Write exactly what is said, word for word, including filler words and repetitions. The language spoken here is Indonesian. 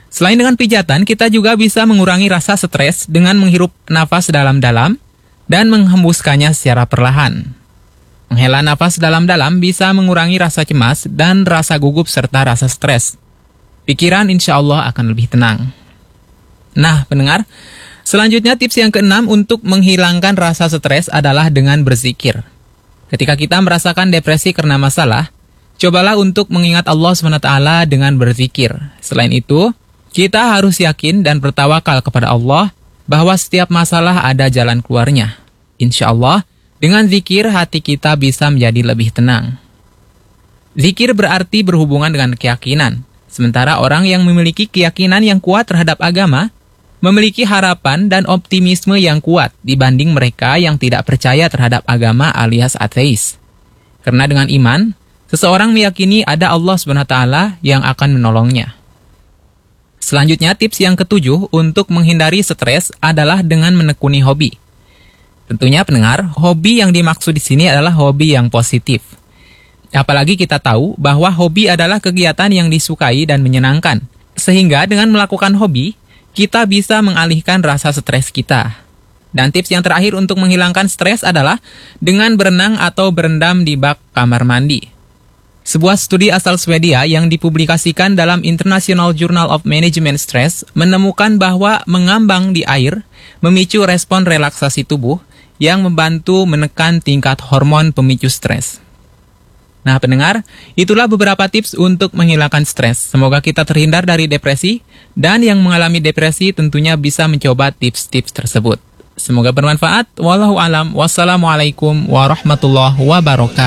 Selain dengan pijatan, kita juga bisa mengurangi rasa stres dengan menghirup nafas dalam-dalam dan menghembuskannya secara perlahan. Menghela nafas dalam-dalam bisa mengurangi rasa cemas dan rasa gugup serta rasa stres. Pikiran insya Allah akan lebih tenang. Nah, pendengar, selanjutnya tips yang keenam untuk menghilangkan rasa stres adalah dengan berzikir. Ketika kita merasakan depresi karena masalah, cobalah untuk mengingat Allah subhanahu wa taala dengan berzikir. Selain itu, kita harus yakin dan bertawakal kepada Allah bahwa setiap masalah ada jalan keluarnya. Insya Allah, dengan zikir hati kita bisa menjadi lebih tenang. Zikir berarti berhubungan dengan keyakinan. Sementara orang yang memiliki keyakinan yang kuat terhadap agama, memiliki harapan dan optimisme yang kuat dibanding mereka yang tidak percaya terhadap agama alias ateis. Karena dengan iman, seseorang meyakini ada Allah subhanahu wa taala yang akan menolongnya. Selanjutnya, tips yang ketujuh untuk menghindari stres adalah dengan menekuni hobi. Tentunya pendengar, hobi yang dimaksud di sini adalah hobi yang positif. Apalagi kita tahu bahwa hobi adalah kegiatan yang disukai dan menyenangkan. Sehingga dengan melakukan hobi, kita bisa mengalihkan rasa stres kita. Dan tips yang terakhir untuk menghilangkan stres adalah dengan berenang atau berendam di bak kamar mandi. Sebuah studi asal Swedia yang dipublikasikan dalam International Journal of Management Stress menemukan bahwa mengambang di air memicu respon relaksasi tubuh yang membantu menekan tingkat hormon pemicu stres. Nah pendengar, itulah beberapa tips untuk menghilangkan stres. Semoga kita terhindar dari depresi, dan yang mengalami depresi tentunya bisa mencoba tips-tips tersebut. Semoga bermanfaat. Wallahu alam. Wassalamualaikum warahmatullahi wabarakatuh.